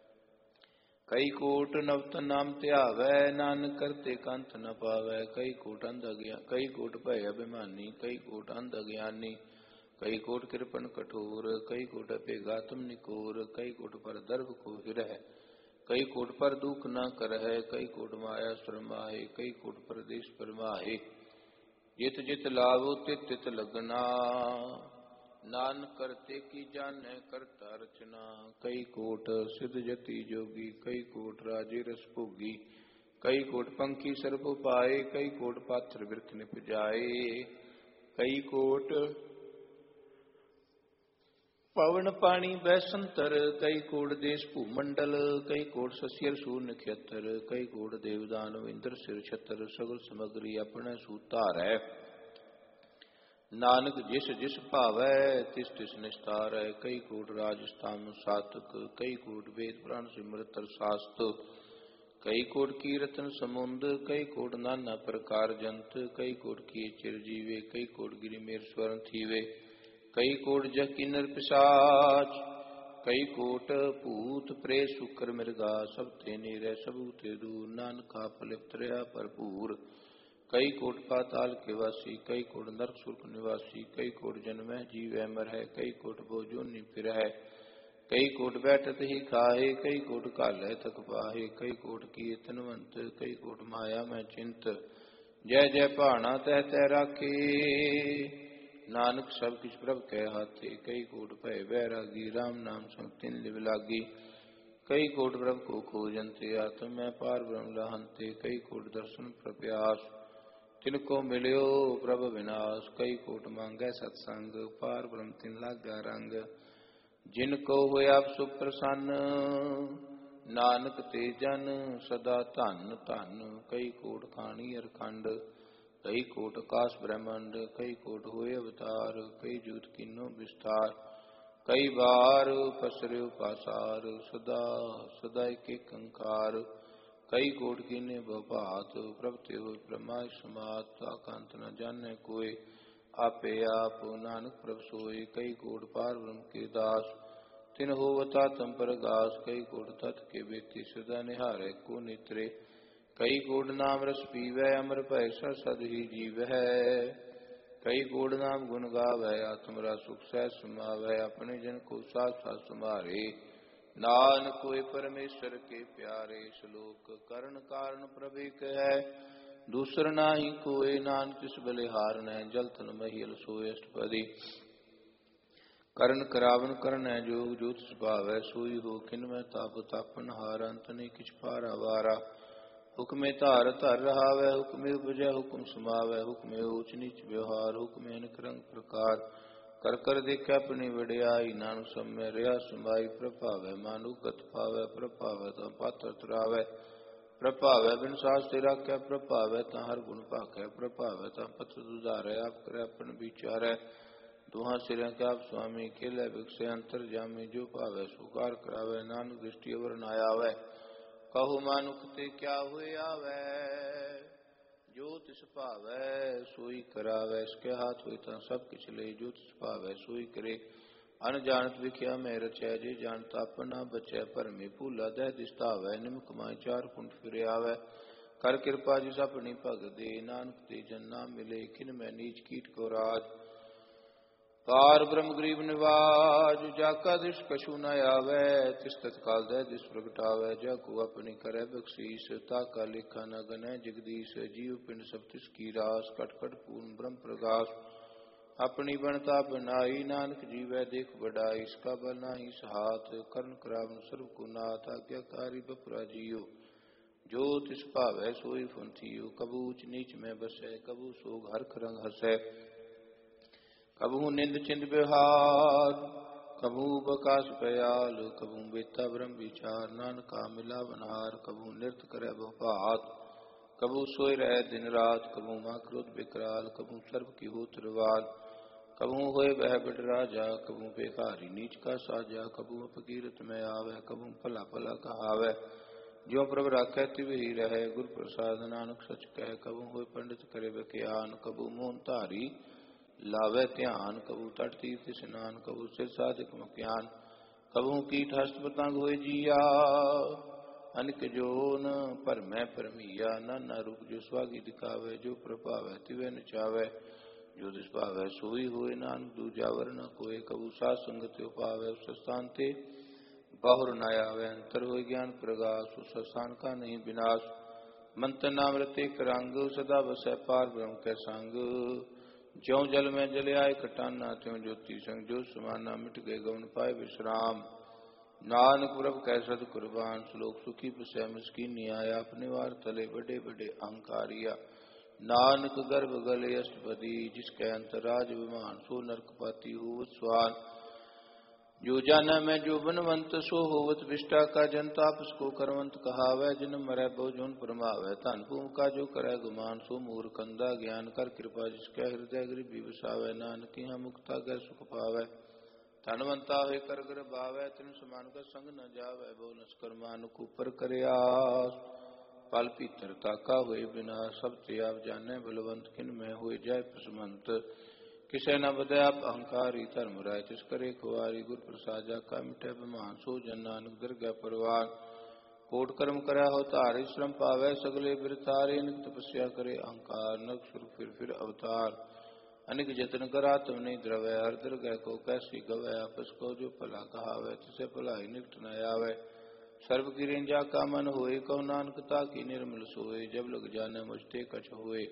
कई कोट नवतन नाम त्यावै, नानक करते कंत न पावै। कई कोट अंध अज्ञान, कई कोट भय अभिमानी। कई कोट अंध अज्ञानी, कई कोट कृपण कठोर। कई कोट अपेगातम निकोर, कई कोट पर दर्भ को हिरह। कई कोट पर दुख न करह, कई कोट माया श्रमाहे। कई कोट परदेश परमाहे, जित जित लाभो तित तित लगना। नानक करते की जानै करता रचना। कई कोट सिद्ध जति जोगी, कई कोट राजे रस भोगी। कई कोट पंखी सर्प पाए, कई कोट पात्र वृक्ष निप जाए। कई कोट पवन पानी बैसंतर, कई कोट देश भूमंडल। कई कोट सस्यर सूर नक्षत्र, कई कोट देवदानव इंद्र सिर छत्र। सगल समग्री अपने सूतार है, नानक जिस जिस भावै तिस तिस निस्तार है। कई कोट राजस्थान सातक, कई कोट वेद पुराण सिमरत शास्त्र। कई कोट कीर्तन समुंद, कई कोट नाना प्रकार जंत। कई कोट किए चिरजीवे, कई कोट गिरिमेर स्वर्ण थीवे। कई कोट जह किन्नर पिशाच, कई कोट भूत प्रेत शुकर मृगा। सब ते नीरै सबू ते दूर, नानका पलिप्त रहा भरपूर। कई कोट पाताल के वासी, कई कोट नरक सुरक निवासी। कई कोट जन्मै जीवै मरहै, कई कोट भोजोनि फिरहै। कई कोट बैठत ही खाहे, कई कोट कालै तक पाहे। कई कोट किए तनवंत, कई कोट माया मैं चिंत। जय जय भाना तह तह राखे, नानक सब किछ प्रभ कै हाथे। कई कोट भय बैरागी, राम नाम संग तिन लिव लागी। कई कोट प्रभ को खोजन्ते, आत्म मैं पार ब्रह्म लहन्ते। कई कोट दर्शन प्रप्यास, तिनको मिल्यो प्रभ विनाश। कई कोट मांगै सत्संग, पार ब्रह्म तिन लाग्या रंग। जिनको होया सुप्रसन्न, नानक ते जन सदा धन धन। कई कोट खानी अरखंड, कई कोट आकाश ब्रह्मंड। कई कोट होए अवतार, कई जूत कीनो विस्तार। कई बार पसर्यो पासार, सदा सदा के कंकार। कई कोट कीने बभात, प्रभ ते होए ब्रह्मा समात। आकांत न जाने कोय, आपे आप नानक प्रभ सोय। कई कोट पार ब्रह्म के दास, तिन होवता तम प्रगास। कई कोट तत् के बेती, सदा निहारे को नेत्रे। कई कोट नाम रस पीवै, अमर भय सर सद ही जीव है। कई कोट नाम गुण गावै, आत्म रस सुख सह समावै। अपने जन को साथ साथ समारे, नानक कोय परमेश्वर के प्यारे। श्लोक करण कारण प्रभेक है, दूसर नाही कोय। नानक तिस बलिहार नै, जल थल महियल सोय। अष्टपदी करण करावन करण है जोग, जो तिस भावै सोई हो। किन मैं ताप तापन हार, अंत नहीं किछ पारा वारा। हुक्मे धार धर रहावै, हुक्मे उपजै हुक्म समावै, हुक्मे ऊच नीच व्यवहार, हुक्मे अनेक रंग प्रकार। कर कर देखै अपनी वडियाई, नानक समय रिया समाई। प्रभावै मानु गत पावै, प्रभावै तो पात्र तुरावै। प्रभावै बिन सास ते राखै, प्रभावै ता हर गुण भाखै। प्रभावै ता पत्र दुधारै, आप करै अपन विचारै। दुहा सिरै के आप स्वामी, खेलै बिकसै अंतर जामी। जो भावै सुकार करावै, नानक दृष्टि अवर न आवै। कहु मानुख ते क्या हुए आवै, जो तिस भावै सोई करावै। इसके हाथ होई तां सब किछ ले, जो तिस भावै सोई करे। अनजानत विख्या मैं रचै, जे जानत आपन ना बचै। भरमे भूला दह दिस धावै, निम कमाई चार कुंठ फिर आवै। कर कृपा जिस अपनी भगत दे, नानक ते जन नाम मिले। खिन मैं नीच कीट को राज, पार ब्रह्म गरीब निवाज। जाका दिश कछु न आवै, तिस तत्काल दह दिस प्रगटावै। जाको अपनी करै बख्शीस, ताका लेखा न गनै जगदीश। जीव पिंड सब तिस की रास, कट कट पूर्ण ब्रह्म प्रगास। अपनी बनता बनाई, नानक जीवै देख बड़ाई। इसका बल नाही सहात, करण करावन सर्व को नाथ। आज्ञाकारी बपुरा जियो, जो तिस भावै सोई फुंथियो। कबू ऊच नीच में बसै, कबू सोग हरख रंग हसै। कबहू निंद चिंद व्यवहार, कबहू बकास पयाल। कबहू बेता ब्रह्म विचार, नानका मिला बनहार। कबहू नृत करे बहुभात, कबहू सोए रहे दिन रात। कबहू मां क्रोध विकराल, कबहू सर्व की होत रवाल। कबहू होए बह बिड राजा, कबहू बेकारी नीच का साजा। कबहू अपकीरत में आवे, कबहू भला भला कहावै। ज्यों प्रभ राखै तिव ही रहे, गुर प्रसाद नानक सच कह। कबहू होए पंडित करे बख्यान, कबहू मोहन धारी लावे ध्यान। कबू तट तीर्थ स्नान, कबू सिर साधिक मक्यान। कबहू कीट हस्त पतंग होए जिया, अनिक जोन पर मैं परमिया। नाना रूप जो स्वागी दिखावे, जो प्रभावै तिवै नचावै। जो दिस भावै सोई होए, नानक दूजा वर न कोय। कबू साध संगत पावै, उस स्थान ते बाहुर न आवे। अंतर होए ज्ञान प्रगास, उस स्थान का नहीं विनाश। मंत्र नाम रते करंग, सदा बसै पार ब्रह्म कै संग। ज्यों जल में जले आए खटाना, त्यों ज्योति संग जो समाना। मिट गए गौन पाए विश्राम, नानक प्रभ कै सद कुर्बान। श्लोक सुखी बसै मस्कीनी आया, अपने वार तले बड़े बड़े अहंकारिया। नानक गर्भ गले अष्टपदी, जिसके अंतराज विमान। सो नरकपाती होवत स्वान, जो जाना मैं जो बनवंत। सो होवत विष्टा का जन, तापस को करवंत कहावै। जिन मरै बहु जोन परमावै, धन भूम का जो करै गुमान। सो मूर्ख अंधा ज्ञान, कर कृपा जिसकै हृदय गरीबी बसावै। नानक यहाँ मुक्ता गै सुख पावै, धनवंता होए कर गर्भ आवै। तिन समान का संग न जावै, बहु नस्कर मानुख ऊपर करयास। पल भीतर ताका होए विनाश, सब ते आप जानै बलवंत। किन में होए जाय पसमंत, किसे न बदे आप अहंकारी। धर्म राय तिस करे खुआरी, गुर प्रसाद जाका मिटै बमान। सो जन नानक दरगह परवान, कोट कर्म करै हो तारे। श्रम पावै सगले बिरतारे, निक तपस्या करे अहंकार। नरक सुर फिर फिर अवतार, अनिक जतन करा तुम नहीं द्रवै। हर दरगह को कैसी गवै, आपस को जो भला कहावै। तिसे भलाई निकट न आवै, सर्व गिरें जाका मन होए। कहो नानक ताकी निर्मल सोए, जब लग जाने मुझते कछ होए।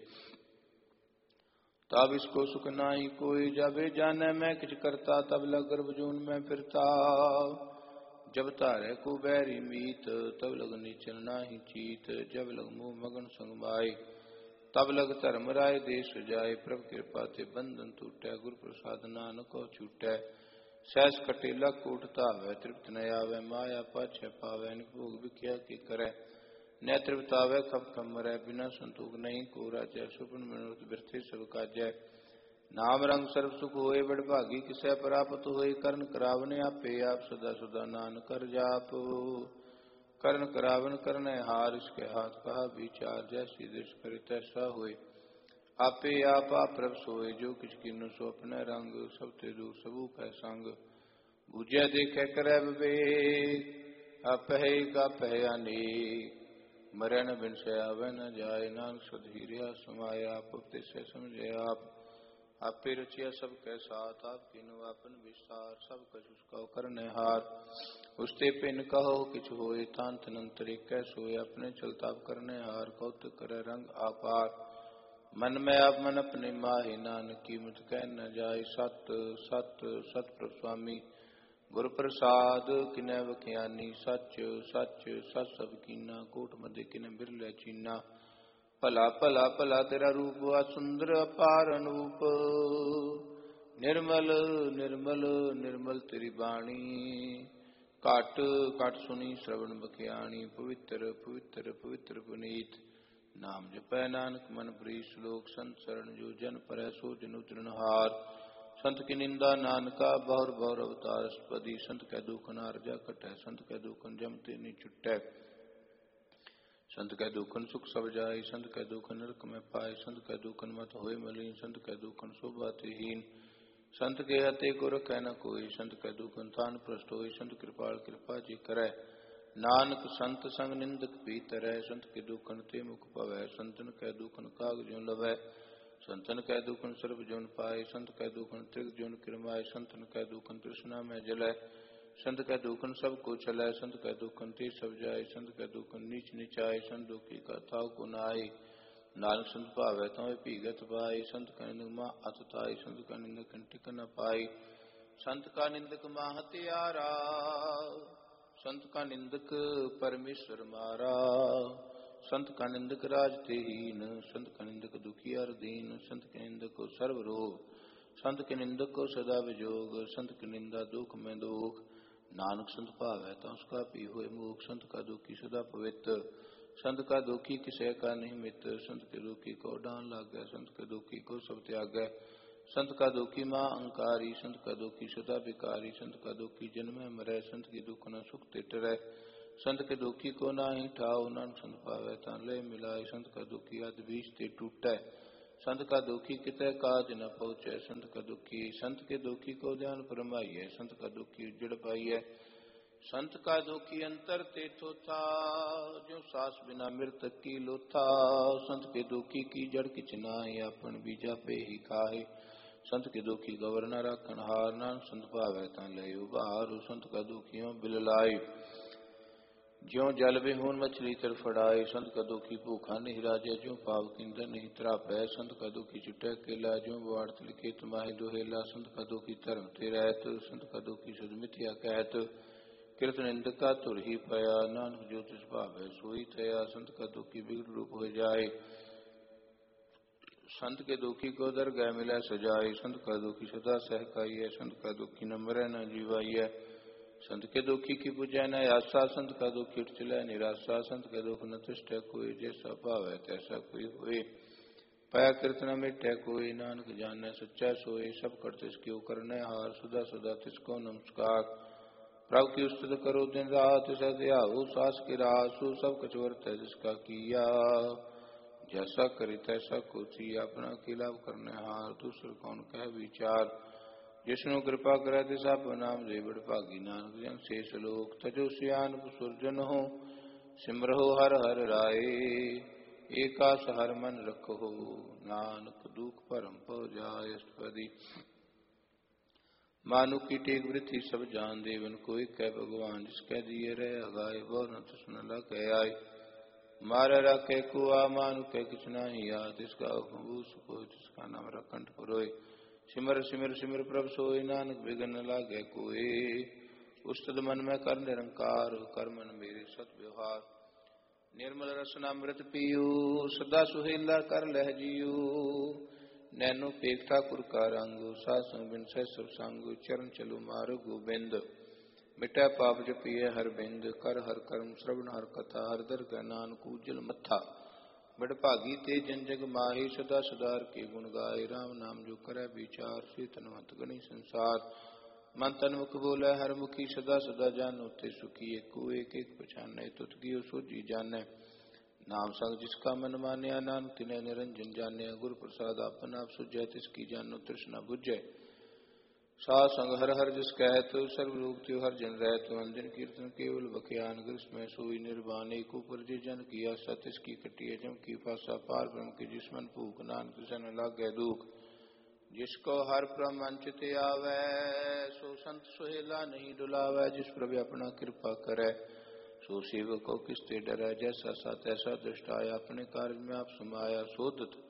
तब इसको सुख नाही कोई, जाबे जाने मैं किछ करता। तब लग गर्भ जून में फिरता, जब तारे को बैरी मीत। तब लग नीचन नाही चीत, जब लग मुँह मगन संग माय। तब लग धर्म राय देश जाय, प्रभ कृपा ते बंधन टूटै। गुर प्रसाद नानक को छूटै, सहस कटे लग कोट धावै। तृप्त न आवै माया पाछै पावै, निक भोग विख्या की करै। न तृप्तावै खप कमरै, बिना संतोख नहीं को राजै। सुपन मनोरथ बिरथे सब काजै, नाम रंग सर्व सुख होए। बड़ भागी किसै प्राप्त होए, करण करावने आपे आप। सदा सदा नानक कर जाप, करण करावन करने हार। इसके हाथ कहा विचार, जैसी दृष्ट करे तैसा होए। आपे आप आप प्रभ सोए, जो किछ किन्नु सो अपने रंग। सब ते दूर सबू कै संग, बूझै देखे करै विवेक। आपै गापै अनेक, मरै न बिन से आवे न जाए। नानक सधीरिया समाया, आप तिसे समझे आप। आपे रचिया सब कै साथ, आप किनु आपन विस्तार। सब कछ उसका करने हार, उसते पिन कहो किछ होए। तांत नंतर कै सोए, अपने चलता करने हार। कौतुक करे रंग आपार, मन में आप मन अपने माहे। नानक कीमत कह न जाए, सत सत सत प्रभु स्वामी। गुर प्रसाद किनै बख्यानी, सच सच सच सब कीना, कोट मध्य किनै बिरलै चीना। भला भला भला तेरा रूप वा सुंदर अपार अनूप, निर्मल निर्मल निर्मल तेरी बाणी, काट काट सुनी श्रवण बख्यानी। पवित्र पवित्र पवित्र पुनीत, नाम जपै नानक मन प्रीत। श्लोक संत शरण जो जन पर सो जनु तृणहार, संत की निंदा नानका बहुर बहुर अवतार। स्पदी संत कै दुख नारजा कटै, संत कै दुखन जम तेनी छुटै। संत कै दुखन सुख सब जाय, संत कै दुखन नरक में पाए। संत कै दुखन मत होय मलिन, संत कै दुखन शोभा तिहीन। संत के हते को रखै न कोई, संत कै दुखन तान प्रष्ट होय। संत कृपाल कृपा जी करै, नानक संत संग निंदक पीतरै। संत के दुखन ते मुख पवै, संतन कै दुखन काग ज्यों लवै। संतन कै दुखन सर्व जोन पाए, संत कै दुखन त्रिग जोन किरमाए। संतन कै दुखन तृष्णा में जलै, संत कै दुखन सब को चलै। संत कै दुखन ते सब जाय, संत कै दुखन नीच निचाय। संत दुखी का थाव को नाय, नानक संत भावै तोय भीगत पाई। संत का निंदक मां अतताई, संत का निंदक टिक न पाई। संत का निंदक मां हत्यारा, संत का निंदक परमेश्वर मारा। संत का निंदक राज ते हीन, संत का निंदक दुखियार दीन। संत के निंदक को सर्व रोग, संत के निंदक को सदा विजोग। संत की निंदा दुख में दुख, नानक संत भावै तो उसका पी होए मूख। संत का दुखी सदा पवित्र, संत का दुखी किसे का नहीं मित्र। संत के दुखी को डांन लागै, संत के दुखी को सब त्यागै। संत का दुखी मां अंकारी, संत का दुखी सदा विकारी। संत का दुखी जन्मे मरै, संत की दुख न सुख ते टरै। संत के दुखी को नाही ठाव, नानक संत पावै तान ले मिलाय। संत का दुखी अध बीच ते टूटै, संत का दुखी कितै काज न पहुँचै। संत का दुखी संत के दुखी को ध्यान फरमाइए, संत का दुखी उजड़ पाइए। संत का दुखी अंतर ते थोथा, जो सास बिना मृतक की लोथा। संत के दुखी की जड़ किछ नाहि, अपन बीजा पे ही खाए। संत के दुखी गवर न राखन हार, नानक संत पावै तान ले उबार। संत का दुखियों बिललाय, ज्यों जल बिहून मछली तड़फड़ाए। संत का दुखी भूखा नहीं राजे, ज्यों पाव किंदर नहीं त्रापै। संत का दुखी छुटै केला, ज्यों बाढ़ लिखे तुम्हारी दोहेला। संत का दुखी धर्म ते रहत, संत का दुखी शुद्ध मिथ्या कहत। कृत निंदक का तुर ही पया, नानक जो तिस भावै सोई थया। संत का दुखी बिगड़ रूप हो जाए, संत के दुखी को दरगह मिलै सजाए। संत का दुखी सदा सहकाइए, संत का दुखी न मरै न जीवाइए। संत के दुखी की बुझै न आशा, संत का दुखी उठ चलै निराशा। संत के दुख न तिष्ठै कोई, जैसा भावै तैसा कोई होए। पाया कृत न मिटै कोई, नानक जानै सच्चा सोए। सब कर तिसके करनै हार, सदा सदा तिसको नमस्कार। प्रभु की उस्तुत करो दिन रात, सदयाओ सास की रासु। सब कछ वर्तै जिसका किया, जैसा करी तैसा कोची। अपना की लाभ करने हार, दूसर कौन कह विचार। जिसनु कृपा करे तिसा नाम दे बड़ भागी। नानक जन शेष लोक तजो सियान सुरजन हो। सिमरहो हर हर राय, एकास हर मन रखो। नानक दुख परम पौ जाय। अष्टपदी मानु की टेक वृथि सब जान, देवन कोई कह भगवान। जिसकै दिए रहे अगाय, बहु न तुसन लगे आय। मारे रखे कुआ, मानु के किछ नाही आ। तिसका हुकुम सुकोय, तिसका नाम रखंठ पुरोय। सिमर सिमर सिमर प्रभ सोय, नानक बिघन न लागे कोय। उस्तद मन में कर निरंकार, कर मन मेरे सत व्यवहार। निर्मल रसन अमृत पियो, सदा सुहेला कर लह जियो। नैनो पेख ठाकुर का रंग, साध संग बिन सह सब संग। चरण चलो मारो गोबिंद, मिटै पाप जपिए हर बिंद। कर हर कर्म श्रवण हर कथा, हर दर का नानक उज्जवल मथा। बड़ भागी ते जन जग माही, सदा सदार के गुण गाए। राम नाम जो करे विचार, से तनवंत गणी संसार। मन तन मुख बोले हर मुखी, सदा सदा जानो ते सुखी। एको एक एक पहचाने, तुत गियो सोजी जाने। नाम संग जिसका मन मान्या, नानक तिन्हे निरंजन जाने। गुरु प्रसाद आपन आप सुझै, तिसकी जानो तृष्णा बुझै। साध संग हर हर जिस कहत, सर्व लोग त्यो हर जन रहत। अंजन कीर्तन केवल बख्यान, ग्रस्त सोई निर्वाण। एको पर जे जन किया सत, इसकी कटिय जम की फासा। पार ब्रह्म की जिसमन भूख, नानक सन लागे दुख। जिसको हर प्रमंच ते आवे, सो संत सुहेला नहीं डुलावे। जिस प्रभु अपना कृपा करे, सो सेवक को किसते डरै। जैसा सा तैसा दृष्टाया, अपने कार्य में आप समाया। सोदत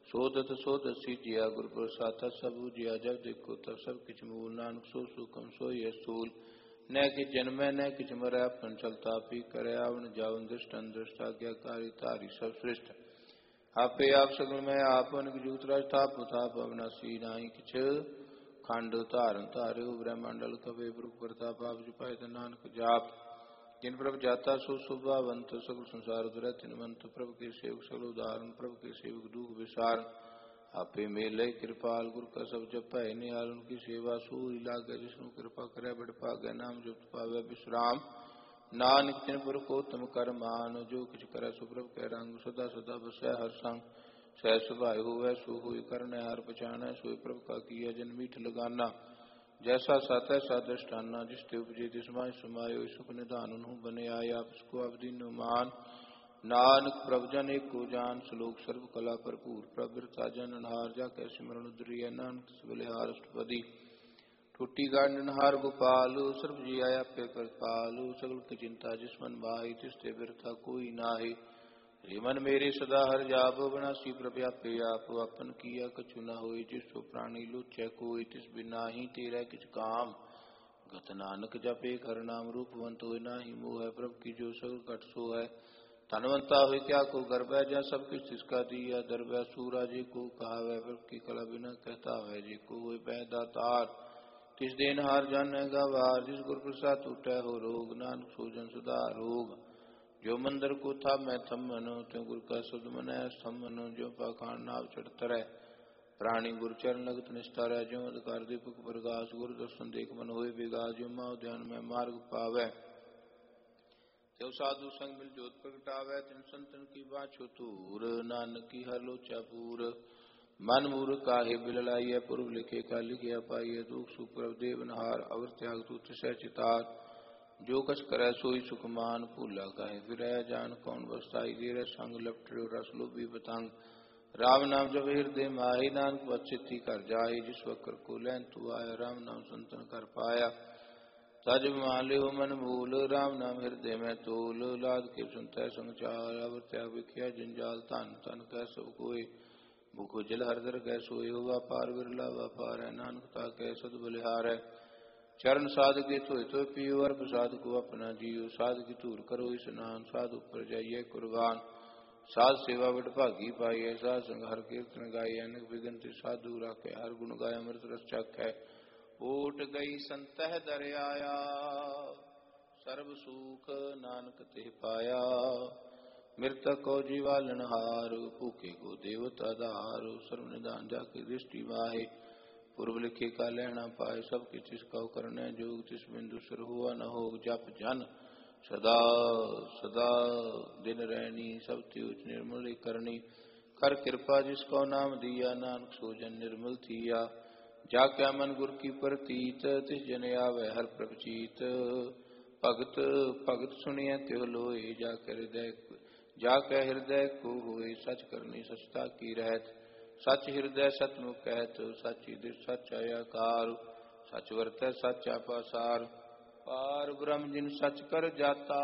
सोदत सोदत सीजिया गुरु प्रसाद सब जिया जब देखो तब सब किछ मूल नानक सो सुखम सो ये सूल न कि जन्म न किछ मरै अपन चलता पी करे आवन जावन दृष्ट दृष्टा ज्ञाकारी तारी सब श्रेष्ठ आपे आप सगल में आपन जूत राज थाप थाप अविनाशी नाई किछ खंड धारन धारे ब्रह्मंडल कवे ब्रुख प्रताप आप जुपाए नानक जाप जिन प्रभ जाता सो शोभावंत सगल संसार दुरै तिनवंत प्रभु के सेवक सगल उदाहरण प्रभु के सेवक दुख विसार आपे मेले कृपाल गुरु का सब जप है निहाल उनकी सेवा सूरी लागे जिसनु कृपा करे बड़ पागे नाम जप पावे विश्राम नानक तिन पुर को तुम कर मान जो कुछ करे सुप्रभ कह रंग सदा सदा बसै हर संग सह सुभाय होवै सो होई करने हर पहचानै सोई प्रभु का किया जन मीठ लगाना जैसा सात है सादृष्टाना जिस ते उपजे तिस माय समायो सुख निधान उन्हु बने आय आप उसको अवदीन मान नानक प्रभजन एक को जान श्लोक सर्व कला भरपूर प्रवृता जन नहार जा कै सिमरन उद्रिय नानक बलिहार अष्टपदी टूटी गांडनहार गोपाल सर्व जी आया पे करपाल सगल की चिंता जिसमन माही तिस ते बिरथा कोई नाहि हे मन मेरे सदा हर जाप विनाशी प्रव्यापे आप अपन किया कछु न होई जिसो प्राणी लुचै कोई तिस बिना ही तेरा किछ काम गत नानक जपे हर नाम रूपवंत होय नाही मोह प्रभु की जो सगल घट सो है धनवंता हुई क्या को गर्भ है जा सब कुछ तिसका दिया दर्भ सूरा जी को कहा वह प्रभु की कला बिना कहता है जी को हुई पैदातार तिस दिन हार जानेगा वार जिस गुरु प्रसाद टूटा हो रोग नानक सोजन सुधार रोग जो मंदिर को था मैं थम मनो त्यों गुरु का शुद्ध मन है स्तम मनो जो पाखान नाव चढ़तर है प्राणी गुरु चरण लगत निस्तार है जो अधिकार दीपक प्रकाश गुरु दर्शन देख मन होए विगास जो माओ ध्यान में मार्ग पावे त्यो साधु संग मिल जोत प्रगटावे तिन संतन की बाछो तूर नानक की हर लोचा पूर मन मूर काहे बिललाइय पूर्व लिखे का लिखिया पाइय दुख सुप्रभ देवनहार अवर त्याग तू तिसै चितार जो कछ करे सोई सुखमान भूला काहे फिर जान कौन बसताई गिर संग लपटो रस लोभी पतंग राम नाम जब हृदय माही नानक बच्चिति कर जाए जिस वक्र को लैन तू आया राम नाम संतन कर पाया तज मान ले मन मूल राम नाम हृदय में तोल लाद के सुनता संचार अवर त्याग विख्या जंजाल तन तन कह सब कोई भूखो जल हरदर कह सोए हुआ पार विरला व्यापार है नानकता कह सद बलिहार है चरण साध के तो तो पियो और प्रसाद को अपना जियो साध की तूर करो स्नान साध ऊपर जाइए कुर्बान साध सेवा बट भागी पाइए साध संग हर कीर्तन गाइए अनेक विघ्न साधु राखे हर गुण गाय अमृत रस चाखे ओट गई संतह दरियाया सर्व सुख नानक ते पाया मृतक को जीवालन हार भूखे को देवता धार सर्व निदान जाके दृष्टि माहे पूर्व लिखे का लेना पाए सब किस इसका करने जोग तिस बिंदु सुर हुआ न हो जप जन सदा सदा दिन रहनी सब त्युच निर्मल करनी कर कृपा जिसको नाम दिया नानक सोजन निर्मल थिया जा क्या मन गुर की प्रतीत तिस जन आवे हर प्रभचीत भगत भगत सुनिए त्यो लोए जाकर हृदय जाके हृदय को हुए सच करनी सचता की रहत सच हृदय सतमुख कहत सच सच आकार सच वर्त सच अपासार पार ब्रह्म जिन सच कर जाता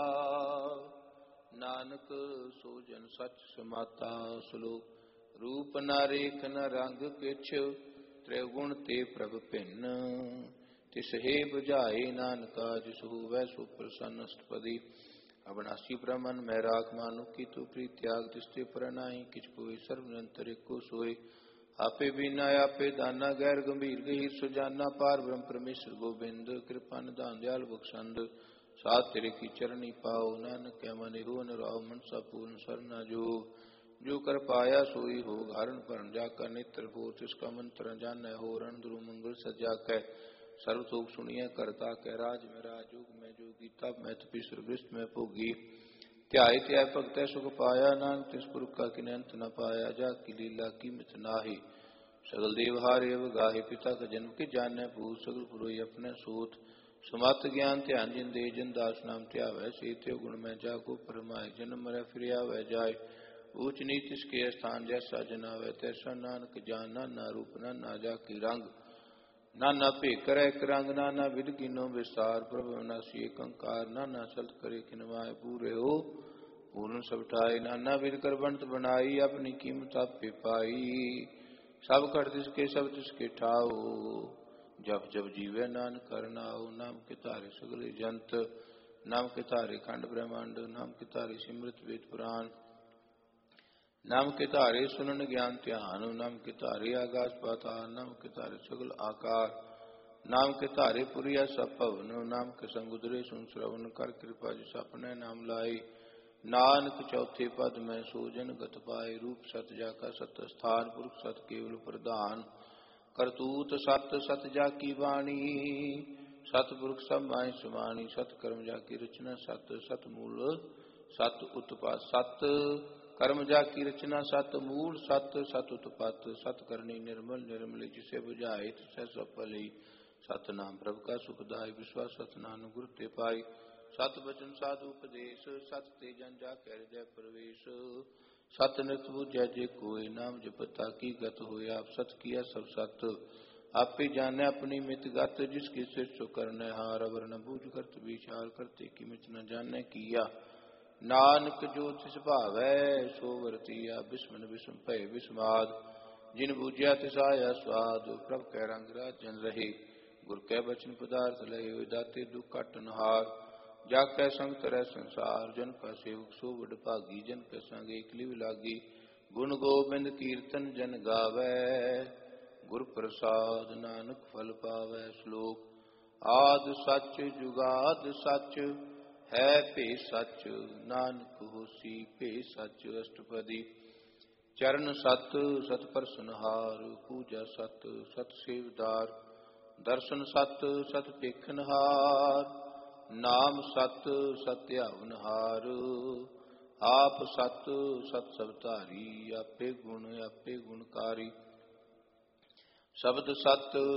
नानक सोजन सच समाता श्लोक रूप न रेख न रंग किछ त्रिगुण ते प्रभ भिन्न तिस हे बुझाए नानका जिस हुवै सो प्रसन्न अष्टपदी अविनाशी ब्रह्मन मैं राख मानु की तू प्रीत त्याग तिस्ते पर नाही किछ कोई सर्वनिरंतर को सोए आपे बिना आपे दाना गैर गंभीर गहीर सुजाना पार ब्रह्म परमेश्वर गोविंद कृपा निधान दयाल बख्शंद साथ तेरे की चरणी पाओ नानक क्या मन हो न राव मनसा पूर्ण सरना जो जो कर पाया सोई हो धारण पर जाकर नेत्र हो तिसका मंत्र जान हो रण ध्रुव मंगल सजा कै सर्वतोक सुनिए करता कह राज में राजयोग में जोगी तब मैं तपीश्वर वृष्ट में भोगी त्याय त्याय भगत सुख पाया नानक तिस पुरख का किनंत न पाया जा की लीला कीमत नाही सगल देवहारे गाहे पिता का जन्म के जाने भूत सगल पुरोई अपने सूत समत ज्ञान ध्यान जिन दे जिन दास नाम त्यावै से त्यो गुण में जाको परमाय जन्म मरै फिर आवै जाय ऊंच नीच इसके स्थान जैसा जनावै तैसा नानक जाना ना रूप ना ना जा की रंग नाना पे करे रंग नाना विद किनो विस्तार प्रभु विनाशी कंकार नाना चलत करे किनवाय पूरे हो ਪੂਰਨ ਸਬਟਾਈ ਨਾਨਾ ਬਿਰ ਕਰ ਬੰਤ ਬਣਾਈ ਆਪਣੀ ਕੀਮਤ ਆਪੇ ਪਾਈ ਸਭ ਘਟ ਤਿਸਕੇ ਸਭ ਤਿਸਕੇ ਠਾਓ ਜਪ ਜਪ ਜੀਵੇ ਨਾਨਕ ਕਰਨਾਓ ਨਾਮ ਕੇ ਧਾਰੇ ਸਗਲੇ ਜੰਤ ਨਾਮ ਕੇ ਧਾਰੇ ਖੰਡ ਬ੍ਰਹਮੰਡ ਨਾਮ ਕੇ ਧਾਰੇ ਸਿਮਰਤ ਵੇਦ ਪੁਰਾਨ ਨਾਮ ਕੇ ਧਾਰੇ ਸੁਨਨ ਗਿਆਨ ਧਿਆਨ ਨਾਮ ਕੇ ਧਾਰੇ ਆਗਾਸ ਪਾਤਾਲ ਨਾਮ ਕੇ ਧਾਰੇ ਸਗਲ ਆਕਾਰ ਨਾਮ ਕੇ ਧਾਰੇ ਪੁਰੀਆ ਸਭ ਭਵਨ ਨਾਮ ਕੇ ਸੰਗ ਉਦਰੇ ਸੁਨ ਸ਼ਰਵਨ ਕਰ ਕਿਰਪਾ ਜਿਸ ਆਪਣੇ ਨਾਮ ਲਾਈ ਨਾਨਕ ਚੌਥੇ ਪਦ ਮੈਂ ਸੋਜਨ ਗਤ ਪਾਏ ਰੂਪ ਸਤ ਜਾ ਕਾ ਸਤ ਸਥਾਨ ਪੁਰਖ ਸਤ ਕੇਵਲ ਪ੍ਰਧਾਨ ਕਰਤੂਤ ਸਤ ਸਤ ਜਾ ਕੀ ਬਾਣੀ ਸਤਿਪੁਰਖ ਸਭ ਮਾਇ ਸਮਾਣੀ ਸਤ ਕਰਮ ਜਾ ਕੀ ਰਚਨਾ ਸਤ ਸਤ ਮੂਲ ਸਤ ਉਤਪਾਤ ਸਤ ਕਰਮ ਜਾ ਕੀ ਰਚਨਾ ਸਤ ਮੂਲ ਸਤ ਸਤ ਉਤਪਾਤ ਸਤ ਕਰਨੀ ਨਿਰਮਲ ਨਿਰਮਲੀ ਜਿਸੇ ਬੁਝਾਏ ਤਿਸੈ ਸਭ ਭਲੀ ਸਤਨਾਮ ਪ੍ਰਭ ਕਾ ਸੁਖਦਾਇ ਵਿਸ਼ਵਾਸ ਸਤਨਾਮ ਗੁਰ ਤੇ ਪਾਈ ਸਤ ਬਚਨ ਸਾਧੂ ਉਪਦੇਸ਼ ਸਤ ਤੇ ਜਨ ਜਾ ਕਹਿ ਹਿਰਦੈ ਪ੍ਰਵੇਸ਼ ਸਤ ਨਿਤ ਬੁਝੈ ਜੇ ਕੋਈ ਨਾਮ ਜਪਤਾ ਕੀ ਗਤ ਹੋਇਆ ਆਪ ਸਤ ਕੀਆ ਸਭ ਸਤ ਆਪੇ ਜਾਣੈ ਆਪਣੀ ਮਿਤ ਗਤ ਜਿਸ ਕੀ ਸਿਰ ਸੋ ਕਰਨੈ ਹਾਰ ਅਵਰ ਨ ਬੂਝ ਕਰਤ ਵਿਚਾਰ ਕਰਤੇ ਕੀ ਮਿਤ ਨ ਜਾਣੈ ਕੀਆ ਨਾਨਕ ਜੋ ਤਿਸ ਭਾਵੈ ਸੋ ਵਰਤੀਆ ਬਿਸਮਨ ਬਿਸਮ ਭੈ ਬਿਸਮਾਦ ਜਿਨ ਬੂਝਿਆ ਤਿਸ ਆਇਆ ਸਵਾਦ ਪ੍ਰਭ ਕੈ ਰੰਗ ਰਾਜਨ ਰਹੇ ਗੁਰ ਕੈ ਬਚਨ ਪਦਾਰਥ ਲਏ ਹੋਏ ਦਾਤੇ ਦੁਖ ਕੱਟ ਨਹਾਰ ਜਾ ਕੈ ਸੰਗ ਤਰੈ ਸੰਸਾਰ ਜਨ ਕਾ ਸੇਵਕ ਸੋ ਵਡ ਭਾਗੀ ਜਨ ਕੈ ਸੰਗ ਏਕ ਲਿਵ ਲਾਗੀ ਗੁਣ ਗੋਬਿੰਦ ਕੀਰਤਨ ਜਨ ਗਾਵੈ ਗੁਰ ਪ੍ਰਸਾਦ ਨਾਨਕ ਫਲ ਪਾਵੈ ਸ਼ਲੋਕ ਆਦ ਸੱਚ ਜੁਗਾਦ ਸੱਚ ਹੈ ਭੇ ਸੱਚ ਨਾਨਕ ਹੋਸੀ ਭੇ ਸੱਚ ਅਸ਼ਟਪਦੀ ਚਰਨ ਸਤ ਸਤ ਪਰਸਨਹਾਰ ਪੂਜਾ ਸਤ ਸਤ ਸੇਵਦਾਰ ਦਰਸ਼ਨ ਸਤ ਸਤ ਦੇਖਨਹਾਰ ਨਾਮ ਸਤ ਸਤ ਧਿਆਵਨਹਾਰ ਆਪ ਸਤ ਸਤ ਸਭ ਧਾਰੀ ਆਪੇ ਗੁਣ ਆਪੇ ਗੁਣਕਾਰੀ ਸ਼ਬਦ ਸਤ